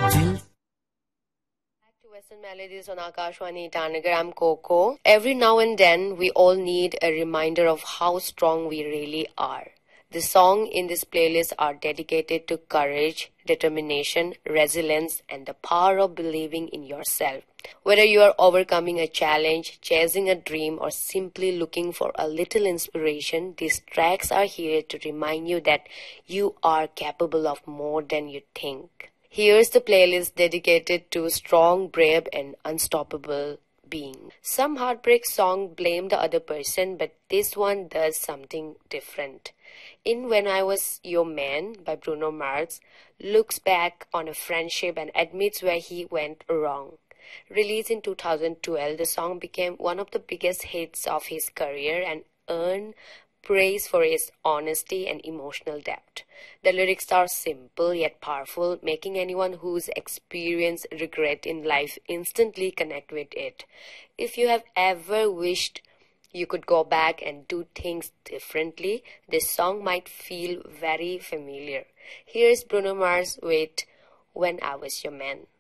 Back to Western Melodies on Akashwani Itanagar. I'm Coco. Every now and then, we all need a reminder of how strong we really are. The songs in this playlist are dedicated to courage, determination, resilience, and the power of believing in yourself. Whether you are overcoming a challenge, chasing a dream, or simply looking for a little inspiration, these tracks are here to remind you that you are capable of more than you think. Here's the playlist dedicated to strong, brave, and unstoppable being. Some heartbreak song blame the other person, but this one does something different. In When I Was Your Man by Bruno Mars, looks back on a friendship and admits where he went wrong. Released in 2012, the song became one of the biggest hits of his career and earned praise for its honesty and emotional depth. The lyrics are simple yet powerful, making anyone who's experienced regret in life instantly connect with it. If you have ever wished you could go back and do things differently, this song might feel very familiar. Here's Bruno Mars with When I Was Your Man.